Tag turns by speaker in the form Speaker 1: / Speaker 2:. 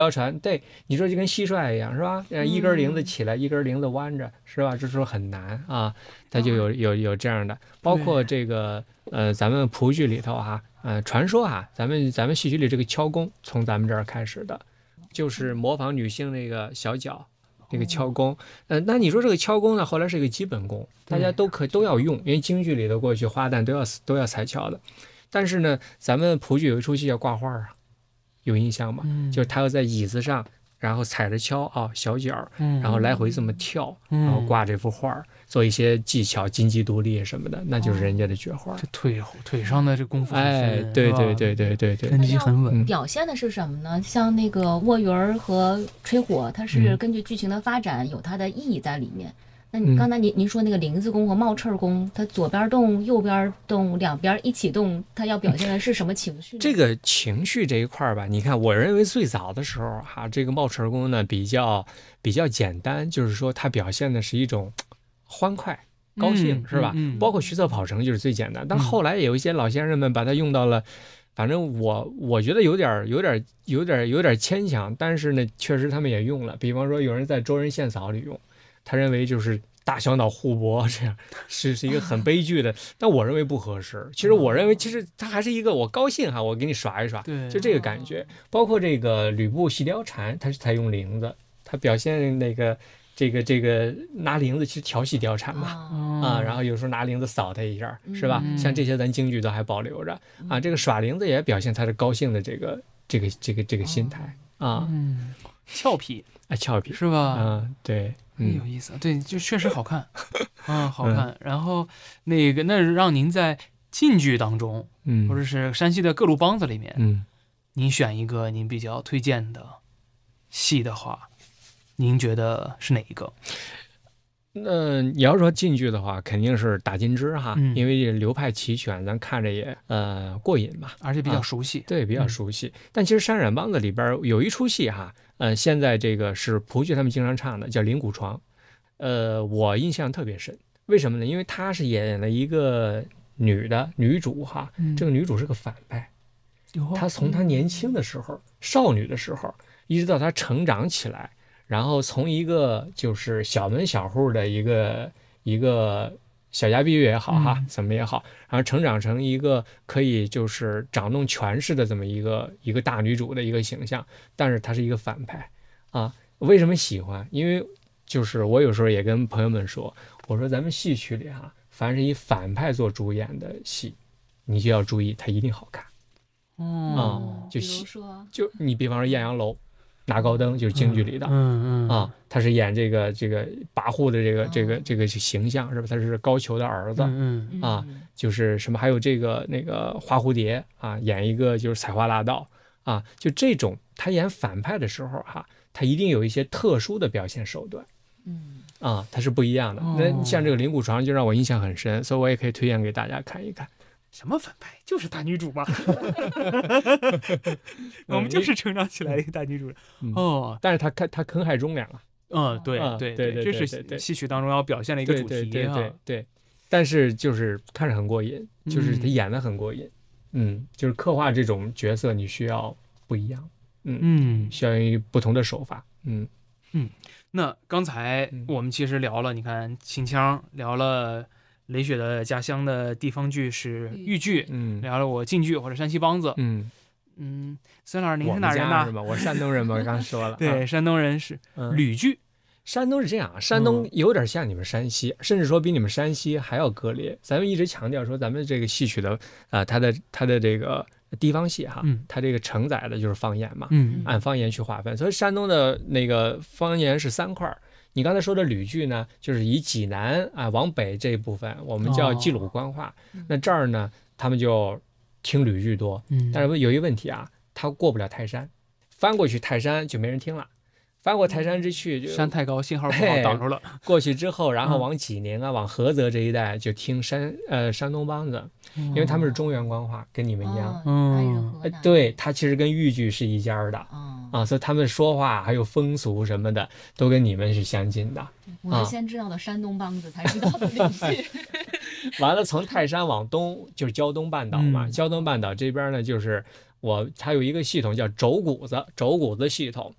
Speaker 1: 谣传，对，你说就跟蟋蟀一样是吧？一根铃子起来，一根铃子弯着是吧？这时候很难啊，它就有这样的，包括这个咱们谱剧里头哈，传说哈，咱们戏曲里这个敲弓从咱们这儿开始的，就是模仿女性那个小脚。那个敲弓，那你说这个敲弓呢？后来是一个基本功，大家都要用，因为京剧里头过去花旦都要踩敲的。但是呢，咱们谱剧有一出戏叫挂画啊，有印象吗？就是他要在椅子上，然后踩着敲啊小脚，然后来回这么跳，然后挂这幅画，做一些技巧，金鸡独立什么的，那就是人家的绝画。
Speaker 2: 这腿上的这功夫很深，
Speaker 1: 哎，对，
Speaker 2: 根基很稳。
Speaker 3: 表现的是什么呢？像那个卧云儿和吹火，它是根据剧情的发展有它的意义在里面。那你刚才您说那个铃子功和冒翅功，它左边动右边动两边一起动，它要表现的是什么情绪呢？
Speaker 1: 这个情绪这一块吧，你看，我认为最早的时候哈，这个冒翅功呢比较简单，就是说它表现的是一种欢快、高兴，是吧？包括徐策跑城就是最简单，但后来有一些老先生们把它用到了。反正我觉得有点牵强，但是呢，确实他们也用了。比方说，有人在周人献嫂里用，他认为就是大小脑互搏，这样是一个很悲剧的，但我认为不合适。其实我认为，其实它还是一个我高兴哈，我给你耍一耍，就这个感觉。包括这个吕布戏貂蝉，他是采用铃子，他表现那个。这个拿铃子其实调戏貂蝉嘛，然后有时候拿铃子扫他一下，是吧？像这些咱京剧都还保留着啊。这个耍铃子也表现他是高兴的这个心态啊。
Speaker 2: 俏皮
Speaker 1: 啊，俏皮
Speaker 2: 是吧？
Speaker 1: 对，
Speaker 2: 有意思。对，就确实好看啊，好看。然后那让您在晋剧当中，或者是山西的各路梆子里面，您选一个您比较推荐的戏的话。您觉得是哪一个？
Speaker 1: 你要说晋剧的话，肯定是打金枝哈，因为流派齐全，咱看着也过瘾嘛，
Speaker 2: 而且比较熟悉。
Speaker 1: 对，比较熟悉。但其实山染梆子里边有一出戏哈，现在这个是谱剧他们经常唱的，叫《灵骨床》。我印象特别深，为什么呢？因为他是演了一个女主哈，这个女主是个反派，她从她年轻的时候，少女的时候，一直到她成长起来。然后从一个就是小门小户的一个小家碧玉也好哈，怎么也好，然后成长成一个可以就是掌弄权势的这么一个大女主的一个形象，但是她是一个反派啊。为什么喜欢？因为就是我有时候也跟朋友们说，我说咱们戏曲里哈，凡是以反派做主演的戏，你就要注意它一定好看。就你比方说艳阳楼。拿高灯就是京剧里的，他是演这个跋扈的这个形象是吧？他是高俅的儿子，就是什么还有那个花蝴蝶啊，演一个就是采花大盗啊，就这种他演反派的时候哈，他一定有一些特殊的表现手段，他是不一样的。那像这个《灵骨床》就让我印象很深，所以我也可以推荐给大家看一看。
Speaker 2: 什么反派？就是大女主嘛。我们就是成长起来的一个大女主。
Speaker 1: 但是他坑害忠良啊。
Speaker 2: 对，这是戏曲当中要表现的一个主题。
Speaker 1: 对，但是就是看着很过瘾，就是他演的很过瘾。就是刻画这种角色，你需要不一样。需要用不同的手法。
Speaker 2: 那刚才我们其实聊了，你看秦腔，聊了。雷雪的家乡的地方剧是豫剧，聊了我晋剧或者山西梆子，孙老师您是哪人呢？
Speaker 1: 是吗？我山东人嘛，我刚说了，
Speaker 2: 对，山东人是吕剧。
Speaker 1: 山东是这样，山东有点像你们山西，甚至说比你们山西还要割裂。咱们一直强调说，咱们这个戏曲的它的这个地方戏哈，它这个承载的就是方言嘛，按方言去划分。所以山东的那个方言是3块。你刚才说的吕剧呢，就是以济南往北这一部分，我们叫冀鲁官话。那这儿呢，他们就听吕剧多。但是有一个问题啊，他过不了泰山，翻过去泰山就没人听了。翻过泰山之去，
Speaker 2: 山太高，信号不好，挡住了。
Speaker 1: 过去之后，然后往济宁往菏泽这一带就听山东梆子，因为他们是中原官话，跟你们一样。对，他其实跟豫剧是一家的。所以他们说话还有风俗什么的，都跟你们是相近的。
Speaker 3: 我是先知道的山东梆子，才知道的吕剧。
Speaker 1: 完了，从泰山往东就是胶东半岛嘛，胶东半岛这边呢，就是它有一个系统叫轴谷子系统。